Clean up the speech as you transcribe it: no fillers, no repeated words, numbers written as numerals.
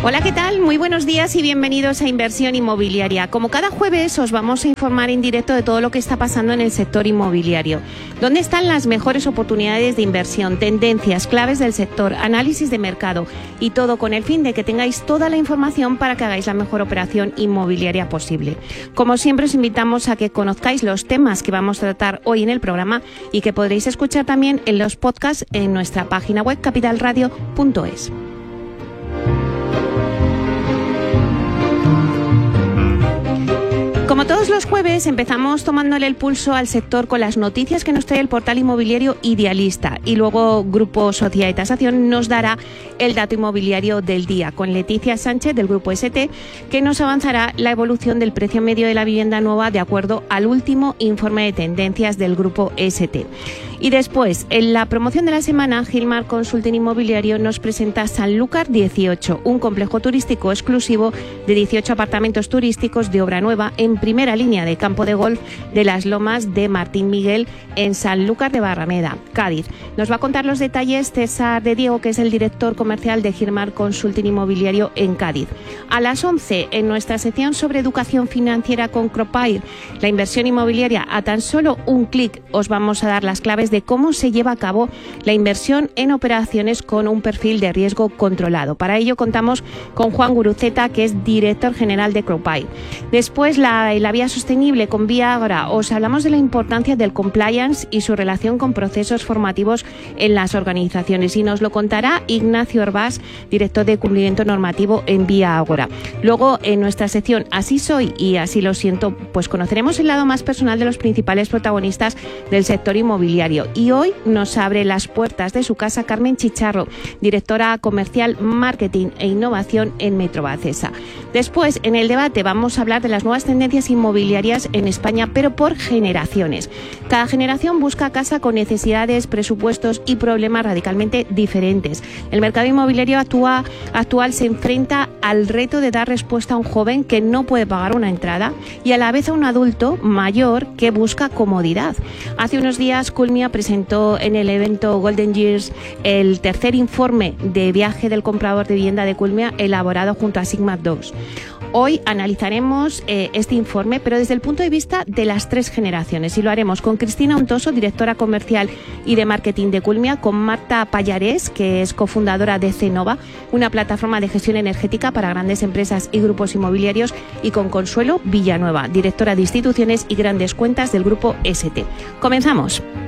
Hola, ¿qué tal? Muy buenos días y bienvenidos a Inversión Inmobiliaria. Como cada jueves os vamos a informar en directo de todo lo que está pasando en el sector inmobiliario. ¿Dónde están las mejores oportunidades de inversión, tendencias, claves del sector, análisis de mercado y todo con el fin de que tengáis toda la información para que hagáis la mejor operación inmobiliaria posible? Como siempre os invitamos a que conozcáis los temas que vamos a tratar hoy en el programa y que podréis escuchar también en los podcasts en nuestra página web capitalradio.es. Como todos los jueves, empezamos tomándole el pulso al sector con las noticias que nos trae el portal inmobiliario Idealista y luego Grupo Sociedad y Tasación nos dará el dato inmobiliario del día con Leticia Sánchez del Grupo ST, que nos avanzará la evolución del precio medio de la vivienda nueva de acuerdo al último informe de tendencias del Grupo ST. Y después, en la promoción de la semana, Gilmar Consulting Inmobiliario nos presenta Sanlúcar 18, un complejo turístico exclusivo de 18 apartamentos turísticos de obra nueva en primera línea de campo de golf de las Lomas de Martín Miguel en Sanlúcar de Barrameda, Cádiz. Nos va a contar los detalles César de Diego, que es el director comercial de Gilmar Consulting Inmobiliario en Cádiz. A las 11, en nuestra sección sobre educación financiera con Cropair, la inversión inmobiliaria a tan solo un clic, os vamos a dar las claves de cómo se lleva a cabo la inversión en operaciones con un perfil de riesgo controlado. Para ello contamos con Juan Guruceta, que es director general de Cropair. Después, la vía sostenible con Vía Ágora. Os hablamos de la importancia del compliance y su relación con procesos formativos en las organizaciones y nos lo contará Ignacio Herbás, director de cumplimiento normativo en Vía Ágora. Luego, en nuestra sección Así soy y así lo siento, pues conoceremos el lado más personal de los principales protagonistas del sector inmobiliario. Y hoy nos abre las puertas de su casa Carmen Chicharro, directora comercial, marketing e innovación en Metro Bacesa. Después, en el debate, vamos a hablar de las nuevas tendencias inmobiliarias en España, pero por generaciones. Cada generación busca casa con necesidades, presupuestos y problemas radicalmente diferentes. El mercado inmobiliario actual se enfrenta al reto de dar respuesta a un joven que no puede pagar una entrada y a la vez a un adulto mayor que busca comodidad. Hace unos días, Culmia presentó en el evento Golden Years el tercer informe de viaje del comprador de vivienda de Culmia elaborado junto a Sigma 2. Hoy analizaremos este informe, pero desde el punto de vista de las tres generaciones, y lo haremos con Cristina Untoso, directora comercial y de marketing de Culmia, con Marta Pallarés, que es cofundadora de Cenova, una plataforma de gestión energética para grandes empresas y grupos inmobiliarios, y con Consuelo Villanueva, directora de instituciones y grandes cuentas del Grupo ST. Comenzamos.